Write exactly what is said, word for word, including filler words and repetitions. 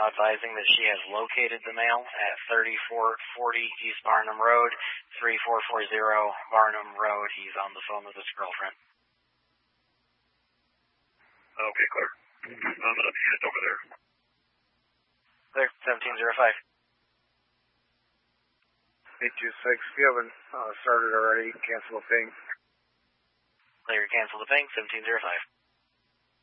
advising that she has located the male at thirty-four forty East Barnum Road, three four four zero Barnum Road. He's on the phone with his girlfriend. Okay, clear. I'm going to head over there. Clear, seventeen oh five. eight two six, if you haven't uh, started already, cancel the ping. Clear, cancel the ping, seventeen oh five.